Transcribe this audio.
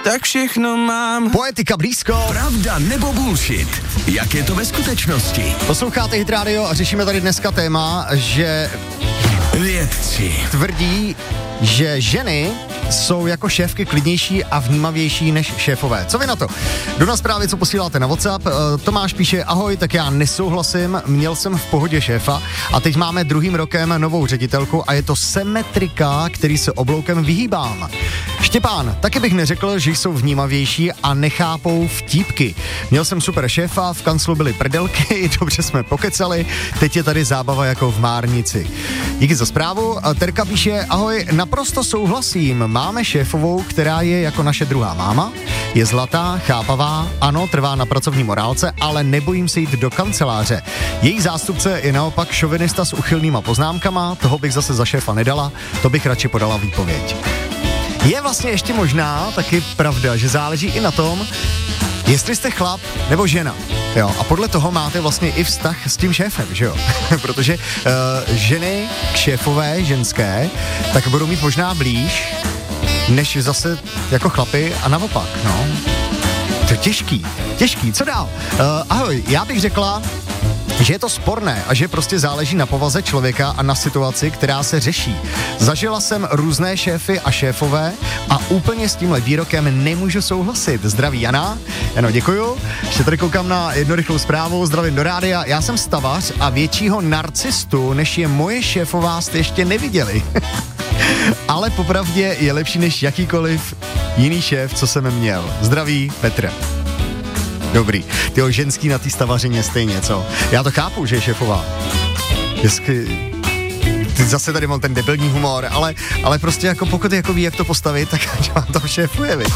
tak všechno mám. Poetika blízko. Pravda nebo bullshit? Jak je to ve skutečnosti? Posloucháte Hit Radio a řešíme tady dneska téma, že Vědci tvrdí, že ženy jsou jako šéfky klidnější a vnímavější než šéfové. Co vy na to? Jdu na zprávy, co posíláte na WhatsApp. Tomáš píše, ahoj, tak já nesouhlasím, měl jsem v pohodě šéfa a teď máme druhým rokem novou ředitelku a je to symetrika, který se obloukem vyhýbám. Štěpán, taky bych neřekl, že jsou vnímavější a nechápou vtípky. Měl jsem super šéfa, v kanclu byly prdelky, dobře jsme pokecali, teď je tady zábava jako v Márnici. Díky za zprávu. Terka píše, ahoj, naprosto souhlasím, máme šéfovou, která je jako naše druhá máma, je zlatá, chápavá, ano, trvá na pracovní morálce, ale nebojím se jít do kanceláře. Její zástupce je naopak šovinista s uchylnýma poznámkama, toho bych zase za šéfa nedala, to bych radši podala výpověď. Je vlastně ještě možná taky pravda, že záleží i na tom, jestli jste chlap nebo žena. Jo, a podle toho máte vlastně i vztah s tím šéfem, že jo? Protože ženy k šéfové, ženské, tak budou mít možná blíž, než zase jako chlapy a naopak, no. To je těžký, co dál? Ahoj, já bych řekla, že je to sporné a že prostě záleží na povaze člověka a na situaci, která se řeší. Zažila jsem různé šéfy a šéfové a úplně s tímhle výrokem nemůžu souhlasit. Zdraví Jana. Jano, děkuju. Ještě tady koukám na jednu rychlou zprávu. Zdravím do rádia. Já jsem stavař a většího narcistu, než je moje šéfová, jste ještě neviděli. Ale popravdě je lepší než jakýkoliv jiný šéf, co jsem měl. Zdraví Petr. Dobrý. Tyho ženský na té stavařině stejně, co? Já to chápu, že je šéfová. Ty zase tady mám ten debilní humor, ale prostě jako pokud jako ví, jak to postavit, tak vám to šéfuje, viď?